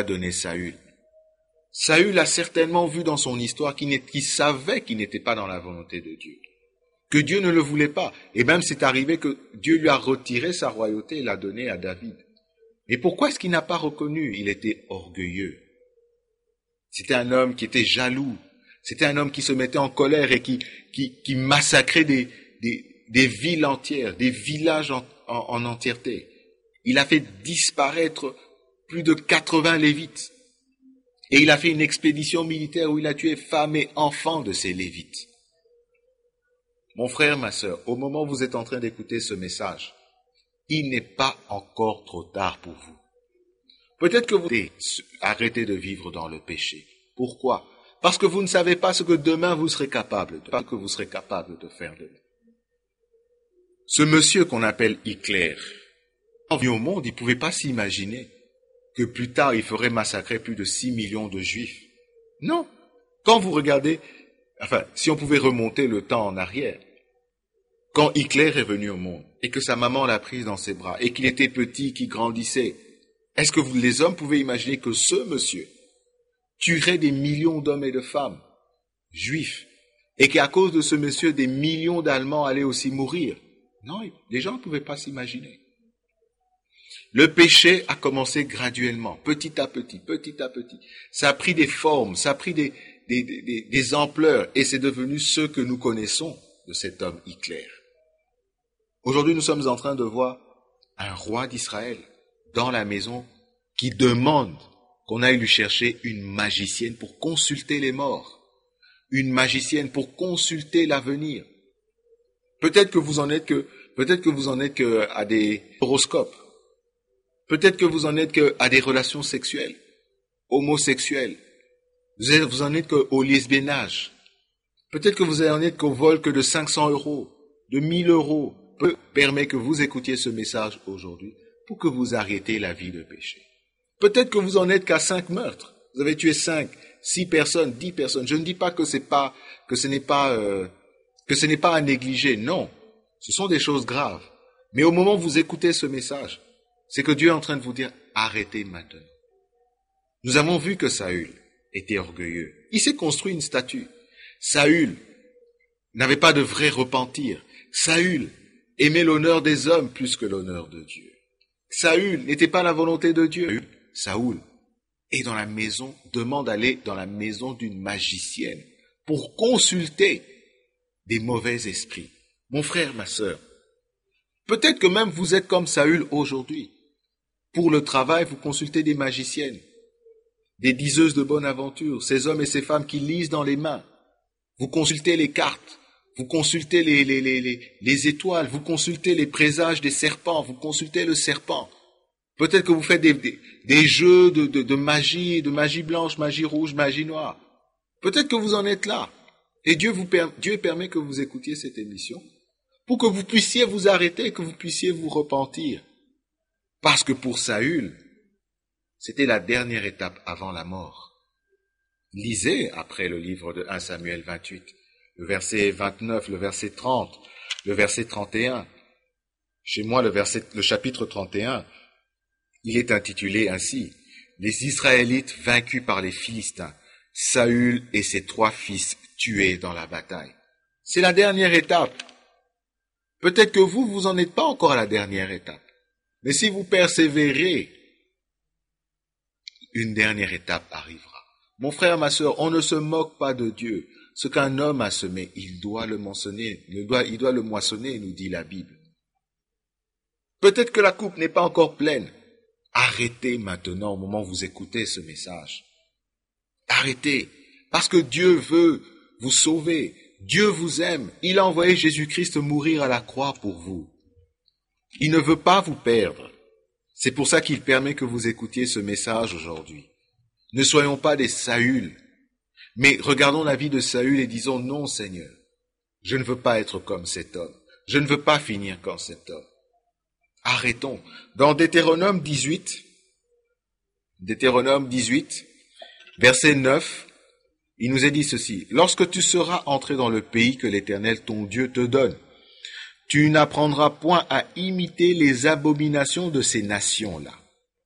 donné Saül. Saül a certainement vu dans son histoire qu'il savait qu'il n'était pas dans la volonté de Dieu, que Dieu ne le voulait pas. Et même c'est arrivé que Dieu lui a retiré sa royauté et l'a donnée à David. Mais pourquoi est-ce qu'il n'a pas reconnu? Il était orgueilleux. C'était un homme qui était jaloux. C'était un homme qui se mettait en colère et qui massacrait des villes entières, des villages en entièreté. Il a fait disparaître plus de 80 Lévites. Et il a fait une expédition militaire où il a tué femmes et enfants de ces Lévites. Mon frère, ma sœur, au moment où vous êtes en train d'écouter ce message, il n'est pas encore trop tard pour vous. Peut-être que vous devez arrêter de vivre dans le péché. Pourquoi? Parce que vous ne savez pas ce que demain vous serez capable de faire demain. Ce monsieur qu'on appelle Hitler, quand il est venu au monde, il ne pouvait pas s'imaginer que plus tard il ferait massacrer plus de 6 millions de Juifs. Non. Quand vous regardez, si on pouvait remonter le temps en arrière, quand Hitler est venu au monde et que sa maman l'a prise dans ses bras et qu'il était petit, qu'il grandissait, est-ce que les hommes pouvaient imaginer que ce monsieur tuerait des millions d'hommes et de femmes juifs et qu'à cause de ce monsieur, des millions d'Allemands allaient aussi mourir? Non, les gens ne pouvaient pas s'imaginer. Le péché a commencé graduellement, petit à petit, petit à petit. Ça a pris des formes, ça a pris des ampleurs et c'est devenu ce que nous connaissons de cet homme Hitler. Aujourd'hui, nous sommes en train de voir un roi d'Israël dans la maison qui demande qu'on aille lui chercher une magicienne pour consulter les morts, une magicienne pour consulter l'avenir. Peut-être que vous en êtes que à des horoscopes. Peut-être que vous en êtes que à des relations sexuelles, homosexuelles. Vous en êtes qu'au lesbiennage. Peut-être que vous en êtes qu'au vol que de 500 €, de 1000 €. Peu permet que vous écoutiez ce message aujourd'hui pour que vous arrêtiez la vie de péché. Peut-être que vous en êtes qu'à 5 meurtres. Vous avez tué 5, 6 personnes, 10 personnes. Je ne dis pas que ce n'est pas à négliger. Non. Ce sont des choses graves. Mais au moment où vous écoutez ce message, c'est que Dieu est en train de vous dire, arrêtez maintenant. Nous avons vu que Saül était orgueilleux. Il s'est construit une statue. Saül n'avait pas de vrai repentir. Saül aimait l'honneur des hommes plus que l'honneur de Dieu. Saül n'était pas la volonté de Dieu. Saül est dans la maison, demande d'aller dans la maison d'une magicienne pour consulter des mauvais esprits. Mon frère, ma sœur, peut-être que même vous êtes comme Saül aujourd'hui. Pour le travail, vous consultez des magiciennes, des diseuses de bonne aventure, ces hommes et ces femmes qui lisent dans les mains. Vous consultez les cartes, vous consultez les étoiles, vous consultez les présages des serpents, vous consultez le serpent. Peut-être que vous faites des jeux de magie blanche, magie rouge, magie noire. Peut-être que vous en êtes là. Et Dieu permet que vous écoutiez cette émission pour que vous puissiez vous arrêter, que vous puissiez vous repentir. Parce que pour Saül, c'était la dernière étape avant la mort. Lisez après le livre de 1 Samuel 28, le verset 29, le verset 30, le verset 31. Chez moi, le chapitre 31, il est intitulé ainsi, « Les Israélites vaincus par les Philistins, Saül et ses 3 fils tués dans la bataille. » C'est la dernière étape. Peut-être que vous en êtes pas encore à la dernière étape. Mais si vous persévérez, une dernière étape arrivera. Mon frère, ma sœur, on ne se moque pas de Dieu. Ce qu'un homme a semé, il doit le moissonner, nous dit la Bible. Peut-être que la coupe n'est pas encore pleine. Arrêtez maintenant au moment où vous écoutez ce message. Arrêtez, parce que Dieu veut vous sauver. Dieu vous aime. Il a envoyé Jésus-Christ mourir à la croix pour vous. Il ne veut pas vous perdre. C'est pour ça qu'il permet que vous écoutiez ce message aujourd'hui. Ne soyons pas des Saül, mais regardons la vie de Saül et disons, non Seigneur, je ne veux pas être comme cet homme. Je ne veux pas finir comme cet homme. Arrêtons. Dans Deutéronome 18, verset 9, il nous est dit ceci. « Lorsque tu seras entré dans le pays que l'Éternel ton Dieu te donne, tu n'apprendras point à imiter les abominations de ces nations-là,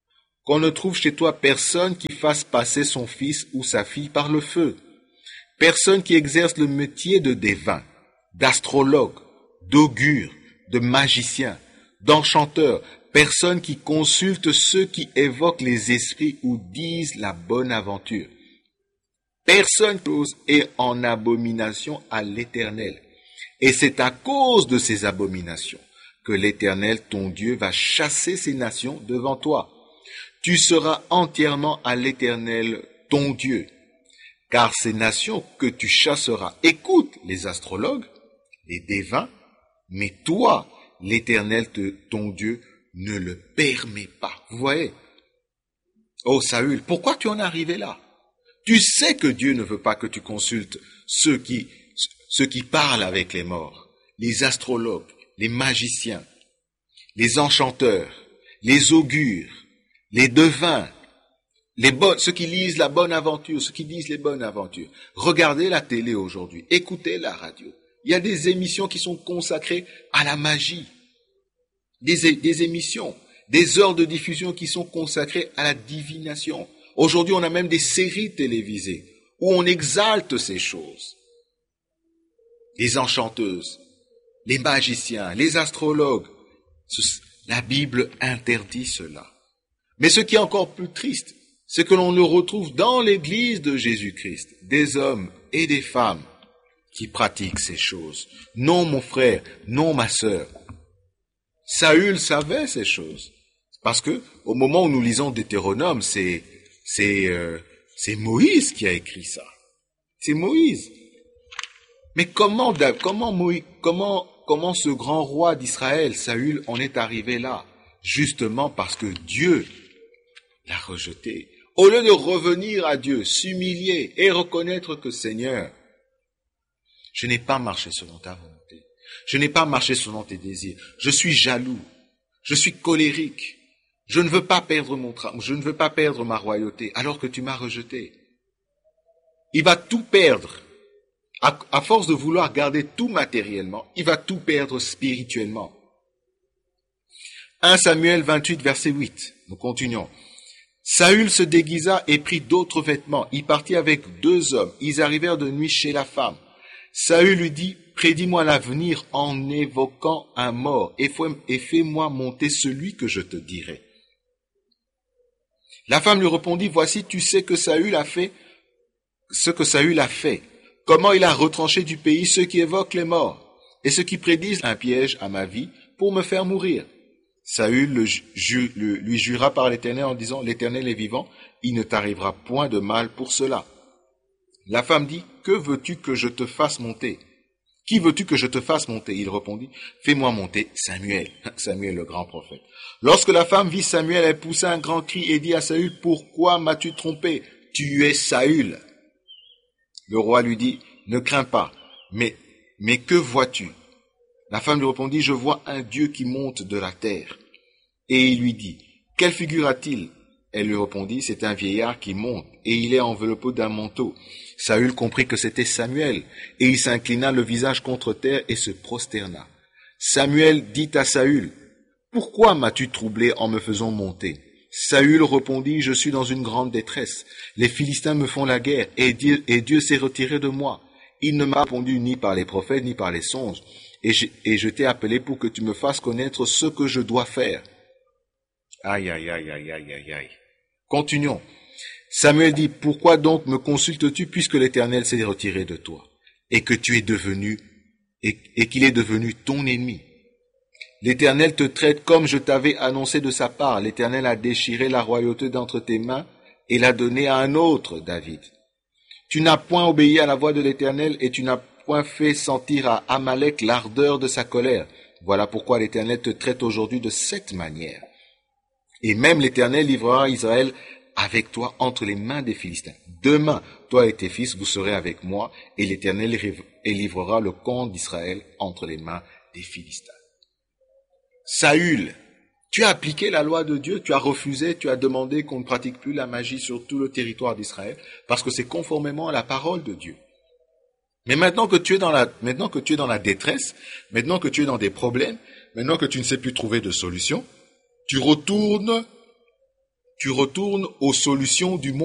qu'on ne trouve chez toi personne qui fasse passer son fils ou sa fille par le feu, personne qui exerce le métier de devin, d'astrologue, d'augure, de magicien, d'enchanteur, personne qui consulte ceux qui évoquent les esprits ou disent la bonne aventure. Personne n'ose est en abomination à l'Éternel. Et c'est à cause de ces abominations que l'Éternel, ton Dieu, va chasser ces nations devant toi. Tu seras entièrement à l'Éternel, ton Dieu. Car ces nations que tu chasseras écoutent les astrologues, les devins, mais toi, l'Éternel, ton Dieu, ne le permet pas. Vous voyez? Oh Saül, pourquoi tu en es arrivé là? Tu sais que Dieu ne veut pas que tu consultes ceux qui parlent avec les morts, les astrologues, les magiciens, les enchanteurs, les augures, les devins, ceux qui lisent la bonne aventure, ceux qui disent les bonnes aventures. Regardez la télé aujourd'hui, écoutez la radio. Il y a des émissions qui sont consacrées à la magie. Des émissions, des heures de diffusion qui sont consacrées à la divination. Aujourd'hui, on a même des séries télévisées où on exalte ces choses. Les enchanteuses, les magiciens, les astrologues. La Bible interdit cela. Mais ce qui est encore plus triste, c'est que l'on le retrouve dans l'Église de Jésus-Christ, des hommes et des femmes qui pratiquent ces choses. Non, mon frère, non, ma sœur. Saül savait ces choses. Parce que, au moment où nous lisons Deutéronome, c'est Moïse qui a écrit ça. C'est Moïse. Mais comment ce grand roi d'Israël, Saül, en est arrivé là? Justement parce que Dieu l'a rejeté. Au lieu de revenir à Dieu, s'humilier et reconnaître que Seigneur, je n'ai pas marché selon ta volonté. Je n'ai pas marché selon tes désirs. Je suis jaloux. Je suis colérique. Je ne veux pas perdre je ne veux pas perdre ma royauté alors que tu m'as rejeté. Il va tout perdre. À force de vouloir garder tout matériellement, il va tout perdre spirituellement. 1 Samuel 28, verset 8. Nous continuons. Saül se déguisa et prit d'autres vêtements. Il partit avec 2 hommes. Ils arrivèrent de nuit chez la femme. Saül lui dit, prédis-moi l'avenir en évoquant un mort et fais-moi monter celui que je te dirai. La femme lui répondit, voici, tu sais que Saül a fait ce que Saül a fait. Comment il a retranché du pays ceux qui évoquent les morts et ceux qui prédisent un piège à ma vie pour me faire mourir. Saül lui jura par l'Éternel en disant, l'Éternel est vivant, il ne t'arrivera point de mal pour cela. La femme dit, que veux-tu que je te fasse monter? Qui veux-tu que je te fasse monter? Il répondit, fais-moi monter Samuel. Samuel le grand prophète. Lorsque la femme vit Samuel, elle poussa un grand cri et dit à Saül, pourquoi m'as-tu trompé? Tu es Saül. Le roi lui dit, ne crains pas, mais que vois-tu? La femme lui répondit, je vois un Dieu qui monte de la terre. Et il lui dit, quelle figure a-t-il? Elle lui répondit, c'est un vieillard qui monte, et il est enveloppé d'un manteau. Saül comprit que c'était Samuel, et il s'inclina le visage contre terre et se prosterna. Samuel dit à Saül, pourquoi m'as-tu troublé en me faisant monter? Saül répondit, je suis dans une grande détresse. Les Philistins me font la guerre, et Dieu s'est retiré de moi. Il ne m'a répondu ni par les prophètes, ni par les songes. Et je t'ai appelé pour que tu me fasses connaître ce que je dois faire. Aïe, aïe, aïe, aïe, aïe, aïe, aïe. Continuons. Samuel dit, pourquoi donc me consultes-tu puisque l'Éternel s'est retiré de toi et que tu es devenu, et qu'il est devenu ton ennemi? L'Éternel te traite comme je t'avais annoncé de sa part. L'Éternel a déchiré la royauté d'entre tes mains et l'a donnée à un autre, David. Tu n'as point obéi à la voix de l'Éternel et tu n'as point fait sentir à Amalek l'ardeur de sa colère. Voilà pourquoi l'Éternel te traite aujourd'hui de cette manière. Et même l'Éternel livrera Israël avec toi entre les mains des Philistins. Demain, toi et tes fils, vous serez avec moi, et l'Éternel livrera le camp d'Israël entre les mains des Philistins. Saül, tu as appliqué la loi de Dieu, tu as refusé, tu as demandé qu'on ne pratique plus la magie sur tout le territoire d'Israël, parce que c'est conformément à la parole de Dieu. Mais maintenant que tu es dans la détresse, maintenant que tu es dans des problèmes, maintenant que tu ne sais plus trouver de solution, tu retournes tu retournes aux solutions du monde.